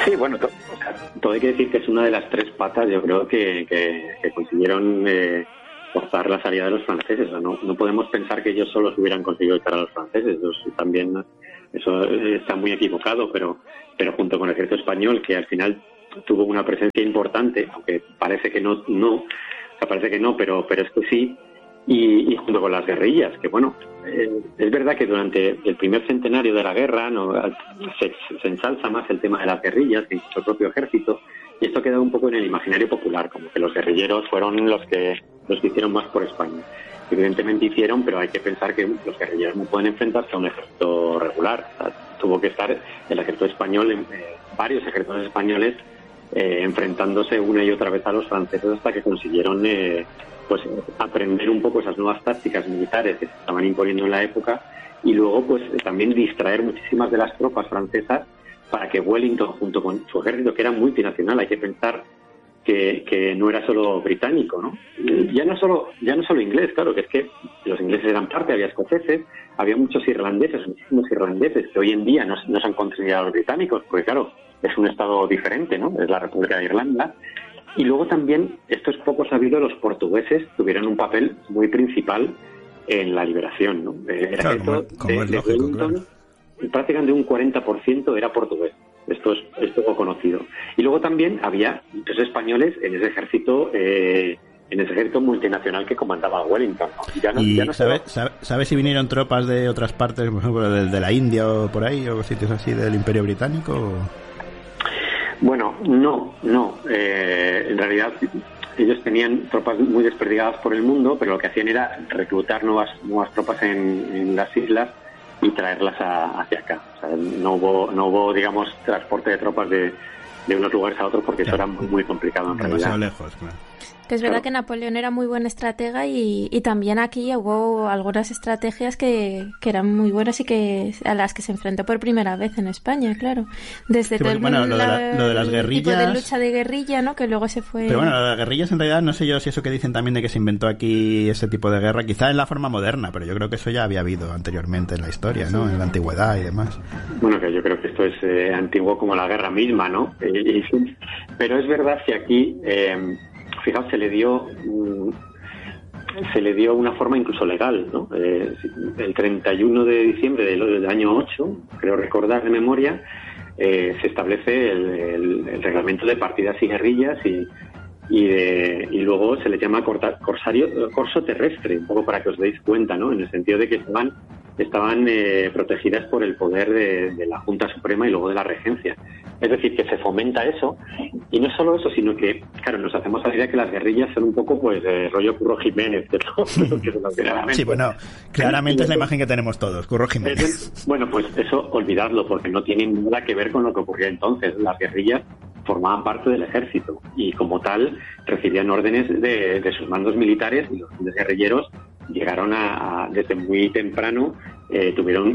Sí, bueno, o sea, todo hay que decir que es una de las tres patas, yo creo, que consiguieron forzar la salida de los franceses. O sea, no podemos pensar que ellos solos hubieran conseguido echar a los franceses. También eso está muy equivocado, pero junto con el ejército español, que al final tuvo una presencia importante, aunque parece que no, pero es que sí, y junto con las guerrillas, que bueno, es verdad que durante el primer centenario de la guerra se ensalza más el tema de las guerrillas que el propio ejército, y esto queda un poco en el imaginario popular, como que los guerrilleros fueron los que hicieron más por España. Evidentemente hicieron, pero hay que pensar que los guerrilleros no pueden enfrentarse a un ejército regular. O sea, tuvo que estar el ejército español, varios ejércitos españoles, enfrentándose una y otra vez a los franceses hasta que consiguieron pues aprender un poco esas nuevas tácticas militares que se estaban imponiendo en la época, y luego pues también distraer muchísimas de las tropas francesas para que Wellington, junto con su ejército, que era multinacional, hay que pensar que no era solo británico, ¿no? Ya no solo inglés, claro, que es que los ingleses eran parte, había escoceses, había muchísimos irlandeses que hoy en día no son considerados británicos, porque claro, es un estado diferente, ¿no? Es la República de Irlanda. Y luego también, esto es poco sabido, los portugueses tuvieron un papel muy principal en la liberación, ¿no? El ejército de Wellington, claro, prácticamente un 40% era portugués. Esto es poco conocido. Y luego también había muchos españoles en ese ejército multinacional que comandaba Wellington, ¿no? ¿Sabes si vinieron tropas de otras partes, por ejemplo, de la India o por ahí, o sitios así del Imperio Británico? Bueno, no. En realidad ellos tenían tropas muy desperdigadas por el mundo, pero lo que hacían era reclutar nuevas tropas en las islas y traerlas hacia acá. O sea, no hubo, digamos, transporte de tropas de unos lugares a otros, porque eso era muy, muy complicado en realidad. Lejos, claro. Que es verdad que Napoleón era muy buen estratega y también aquí hubo algunas estrategias que eran muy buenas y que a las que se enfrentó por primera vez en España, claro. Desde sí, lo de las guerrillas, tipo de lucha de guerrilla, ¿no? Que luego se fue... Pero bueno, lo de las guerrillas en realidad no sé yo si eso que dicen también de que se inventó aquí ese tipo de guerra, quizá en la forma moderna, pero yo creo que eso ya había habido anteriormente en la historia, ¿no? En la antigüedad y demás. Bueno, que yo creo que esto es antiguo como la guerra misma, ¿no? Pero es verdad que aquí... fijaos, se le dio una forma incluso legal, ¿no? El 31 de diciembre del año 8, creo recordar de memoria, se establece el reglamento de partidas y guerrillas y luego se le llama corso terrestre, un poco para que os deis cuenta, ¿no? En el sentido de que estaban protegidas por el poder de la Junta Suprema y luego de la Regencia. Es decir, que se fomenta eso, y no solo eso, sino que, claro, nos hacemos a la idea que las guerrillas son un poco, pues, rollo Curro Jiménez, que sí, bueno, claramente es la imagen que tenemos todos, Curro Jiménez. Bueno, pues eso, olvidadlo, porque no tiene nada que ver con lo que ocurría entonces. Las guerrillas formaban parte del ejército, y como tal, recibían órdenes de sus mandos militares, y los guerrilleros llegaron desde muy temprano, tuvieron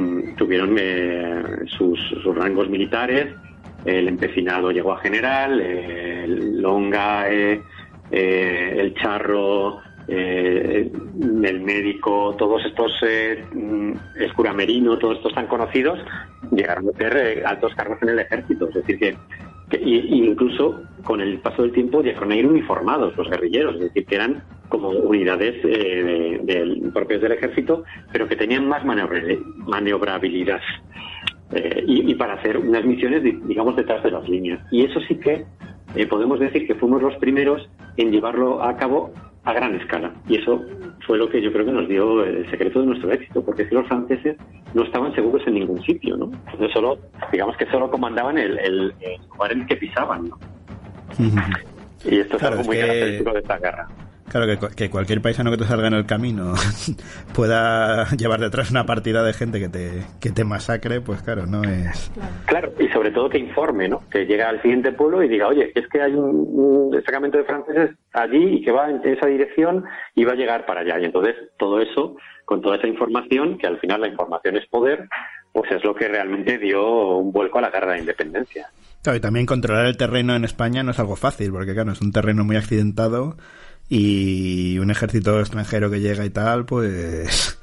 sus rangos militares. El empecinado llegó a general, el longa, el charro, el médico, todos estos, el cura merino, todos estos tan conocidos, llegaron a ser altos cargos en el ejército. Es decir, que incluso con el paso del tiempo llegaron a ir uniformados los guerrilleros, es decir, que eran como unidades propias del ejército, pero que tenían más maniobrabilidad. Y para hacer unas misiones, digamos, detrás de las líneas. Y eso sí que podemos decir que fuimos los primeros en llevarlo a cabo a gran escala. Y eso fue lo que yo creo que nos dio el secreto de nuestro éxito, porque si los franceses no estaban seguros en ningún sitio, ¿no? Entonces digamos que solo comandaban el lugar en el que pisaban, ¿no? Y esto es algo muy característico de esta guerra. Claro, que cualquier paisano que te salga en el camino pueda llevar detrás una partida de gente que te masacre, pues claro, no es... Claro, y sobre todo que informe, ¿no? Que llega al siguiente pueblo y diga, oye, es que hay un destacamento de franceses allí y que va en esa dirección y va a llegar para allá. Y entonces todo eso, con toda esa información, que al final la información es poder, pues es lo que realmente dio un vuelco a la guerra de independencia. Claro, y también controlar el terreno en España no es algo fácil, porque claro, es un terreno muy accidentado y un ejército extranjero que llega y tal, pues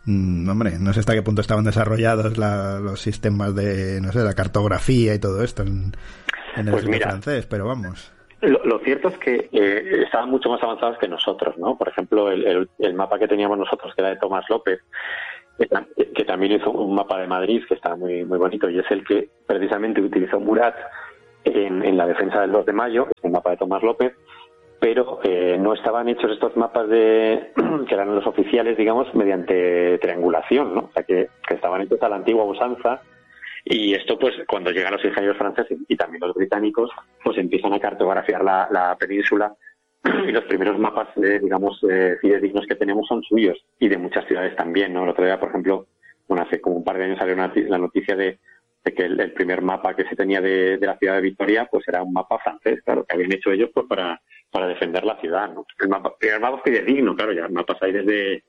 hombre, no sé hasta qué punto estaban desarrollados los sistemas de, no sé, la cartografía y todo esto en el Pues ejército francés, pero vamos. Lo cierto es que estaban mucho más avanzados que nosotros, ¿no? Por ejemplo, el mapa que teníamos nosotros, que era de Tomás López, que también hizo un mapa de Madrid que está muy muy bonito, y es el que precisamente utilizó Murat en la defensa del 2 de mayo, es un mapa de Tomás López, pero no estaban hechos estos mapas que eran los oficiales, digamos, mediante triangulación, ¿no? O sea, que estaban hechos a la antigua usanza, y esto, pues, cuando llegan los ingenieros franceses y también los británicos, pues empiezan a cartografiar la península, y los primeros mapas, digamos, fidedignos que tenemos son suyos, y de muchas ciudades también, ¿no? El otro día, por ejemplo, bueno, hace como un par de años salió la noticia de que el primer mapa que se tenía de la ciudad de Vitoria, pues era un mapa francés, claro, que habían hecho ellos pues para defender la ciudad, ¿no? El mapa fidedigno, claro, ya mapas hay desde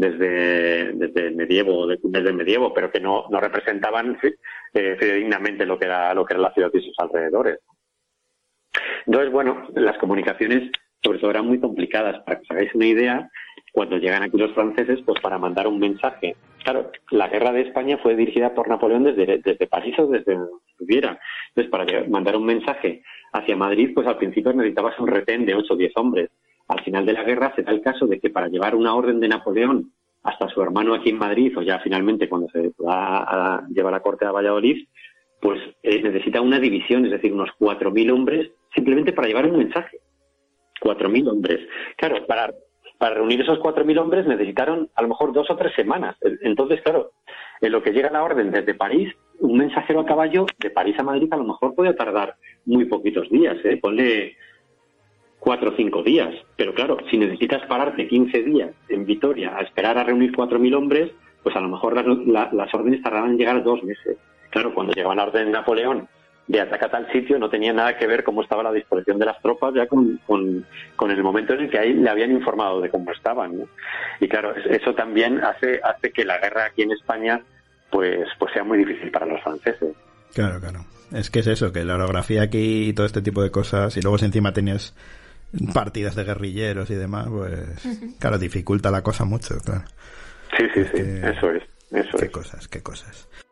el medievo, desde el medievo, pero que no representaban fidedignamente lo que era la ciudad y sus alrededores. Entonces, bueno, las comunicaciones sobre todo eran muy complicadas. Para que os hagáis una idea, cuando llegan aquí los franceses, pues para mandar un mensaje. Claro, la guerra de España fue dirigida por Napoleón desde París o desde donde estuviera. Entonces, para mandar un mensaje hacia Madrid, pues al principio necesitabas un retén de 8 o 10 hombres. Al final de la guerra se da el caso de que para llevar una orden de Napoleón hasta su hermano aquí en Madrid, o ya finalmente cuando se va a llevar la corte a Valladolid, pues necesita una división, es decir, unos 4.000 hombres, simplemente para llevar un mensaje. 4.000 hombres. Claro, para reunir esos 4.000 hombres necesitaron a lo mejor 2 o 3 semanas. Entonces, claro, en lo que llega la orden desde París, un mensajero a caballo de París a Madrid a lo mejor puede tardar muy poquitos días, ponle 4 o 5 días. Pero claro, si necesitas pararte 15 días en Vitoria a esperar a reunir 4.000 hombres, pues a lo mejor las órdenes tardarán en llegar 2 meses. Claro, cuando llegaba la orden de Napoleón de atacar tal sitio, no tenía nada que ver cómo estaba la disposición de las tropas ya con el momento en el que ahí le habían informado de cómo estaban, ¿no? Y claro, eso también hace que la guerra aquí en España pues sea muy difícil para los franceses. Claro. Es que es eso, que la orografía aquí y todo este tipo de cosas, y luego si encima tenías partidas de guerrilleros y demás, pues claro, dificulta la cosa mucho, claro. Sí, eso es. Qué cosas.